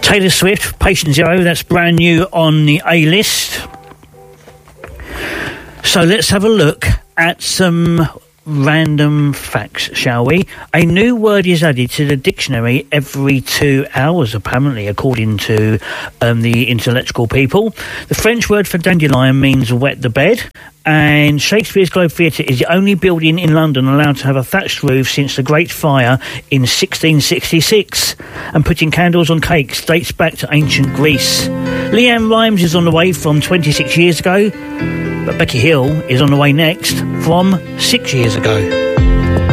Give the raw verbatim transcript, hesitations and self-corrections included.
Taylor Swift, Patient Zero, that's brand new on the A-list. So let's have a look at some random facts, shall we? A new word is added to the dictionary every two hours, apparently, according to um, the intellectual people. The French word for dandelion means wet the bed, and Shakespeare's Globe Theatre is the only building in London allowed to have a thatched roof since the Great Fire in sixteen sixty-six. And putting candles on cakes dates back to ancient Greece. Leanne Rimes is on the way from twenty-six years ago, but Becky Hill is on the way next from six years ago.